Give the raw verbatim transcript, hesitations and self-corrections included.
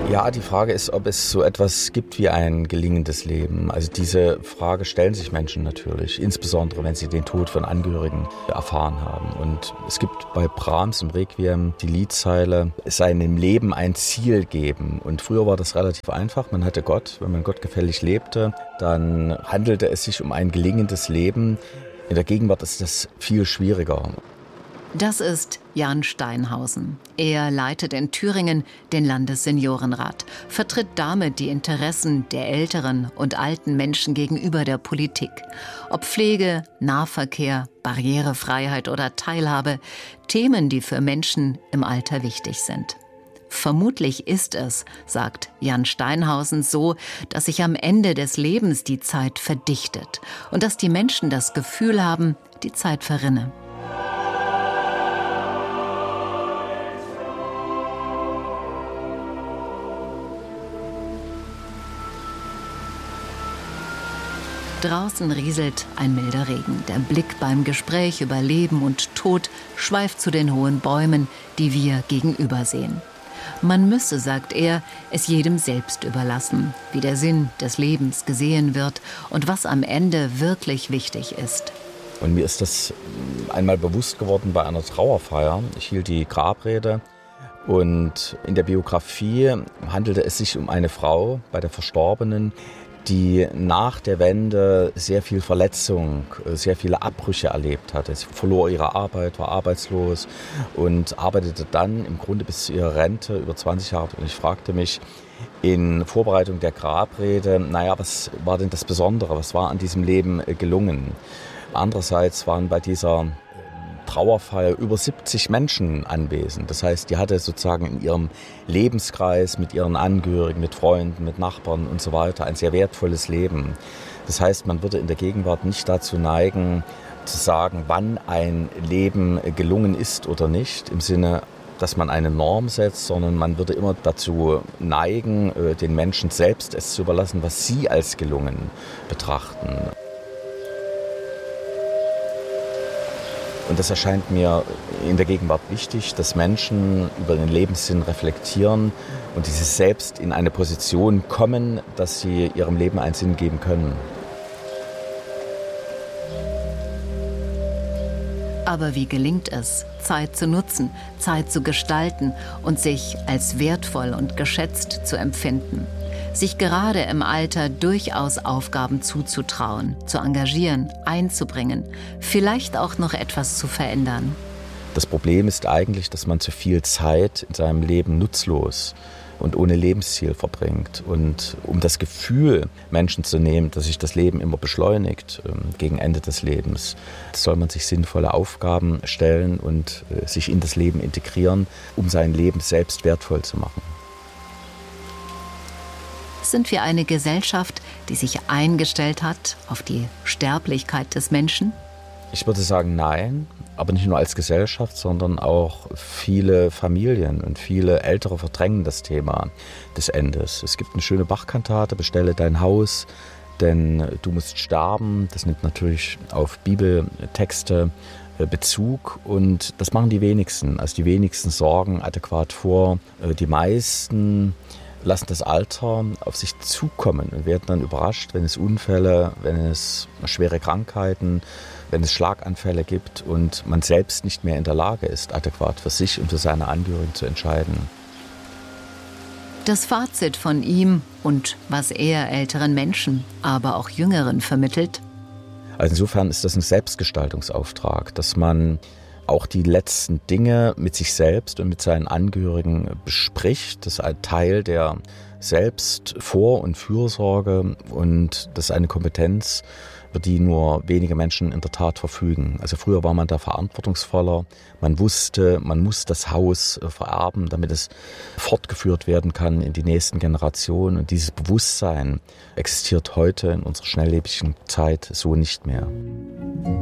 Ja, die Frage ist, ob es so etwas gibt wie ein gelingendes Leben. Also diese Frage stellen sich Menschen natürlich, insbesondere wenn sie den Tod von Angehörigen erfahren haben. Und es gibt bei Brahms im Requiem die Liedzeile, seinem Leben ein Ziel geben. Und früher war das relativ einfach, man hatte Gott. Wenn man gottgefällig lebte, dann handelte es sich um ein gelingendes Leben. In der Gegenwart ist das viel schwieriger. Das ist Jan Steinhausen. Er leitet in Thüringen den Landesseniorenrat, vertritt damit die Interessen der älteren und alten Menschen gegenüber der Politik. Ob Pflege, Nahverkehr, Barrierefreiheit oder Teilhabe, Themen, die für Menschen im Alter wichtig sind. Vermutlich ist es, sagt Jan Steinhausen, so, dass sich am Ende des Lebens die Zeit verdichtet und dass die Menschen das Gefühl haben, die Zeit verrinne. Draußen rieselt ein milder Regen. Der Blick beim Gespräch über Leben und Tod schweift zu den hohen Bäumen, die wir gegenüber sehen. Man müsse, sagt er, es jedem selbst überlassen, wie der Sinn des Lebens gesehen wird und was am Ende wirklich wichtig ist. Und mir ist das einmal bewusst geworden bei einer Trauerfeier. Ich hielt die Grabrede und in der Biografie handelte es sich um eine Frau bei der Verstorbenen, die nach der Wende sehr viel Verletzung, sehr viele Abbrüche erlebt hatte. Sie verlor ihre Arbeit, war arbeitslos und arbeitete dann im Grunde bis zu ihrer Rente über zwanzig Jahre. Und ich fragte mich in Vorbereitung der Grabrede, naja, was war denn das Besondere? Was war an diesem Leben gelungen? Andererseits waren bei dieser Trauerfeier über siebzig Menschen anwesend. Das heißt, die hatte sozusagen in ihrem Lebenskreis mit ihren Angehörigen, mit Freunden, mit Nachbarn und so weiter ein sehr wertvolles Leben. Das heißt, man würde in der Gegenwart nicht dazu neigen, zu sagen, wann ein Leben gelungen ist oder nicht, im Sinne, dass man eine Norm setzt, sondern man würde immer dazu neigen, den Menschen selbst es zu überlassen, was sie als gelungen betrachten. Und das erscheint mir in der Gegenwart wichtig, dass Menschen über den Lebenssinn reflektieren und diese selbst in eine Position kommen, dass sie ihrem Leben einen Sinn geben können. Aber wie gelingt es, Zeit zu nutzen, Zeit zu gestalten und sich als wertvoll und geschätzt zu empfinden? Sich gerade im Alter durchaus Aufgaben zuzutrauen, zu engagieren, einzubringen, vielleicht auch noch etwas zu verändern. Das Problem ist eigentlich, dass man zu viel Zeit in seinem Leben nutzlos und ohne Lebensziel verbringt. Und um das Gefühl Menschen zu nehmen, dass sich das Leben immer beschleunigt ähm, gegen Ende des Lebens, soll man sich sinnvolle Aufgaben stellen und äh, sich in das Leben integrieren, um sein Leben selbst wertvoll zu machen. Sind wir eine Gesellschaft, die sich eingestellt hat auf die Sterblichkeit des Menschen? Ich würde sagen, nein, aber nicht nur als Gesellschaft, sondern auch viele Familien und viele Ältere verdrängen das Thema des Endes. Es gibt eine schöne Bach-Kantate, bestelle dein Haus, denn du musst sterben. Das nimmt natürlich auf Bibeltexte Bezug und das machen die wenigsten. Also die wenigsten sorgen adäquat vor. Die meisten lassen das Alter auf sich zukommen und werden dann überrascht, wenn es Unfälle, wenn es schwere Krankheiten, wenn es Schlaganfälle gibt und man selbst nicht mehr in der Lage ist, adäquat für sich und für seine Angehörigen zu entscheiden. Das Fazit von ihm und was er älteren Menschen, aber auch Jüngeren vermittelt? Also insofern ist das ein Selbstgestaltungsauftrag, dass man auch die letzten Dinge mit sich selbst und mit seinen Angehörigen bespricht. Das ist ein Teil der Selbstvor- und Fürsorge und das ist eine Kompetenz, über die nur wenige Menschen in der Tat verfügen. Also früher war man da verantwortungsvoller. Man wusste, man muss das Haus vererben, damit es fortgeführt werden kann in die nächsten Generationen. Und dieses Bewusstsein existiert heute in unserer schnelllebigen Zeit so nicht mehr.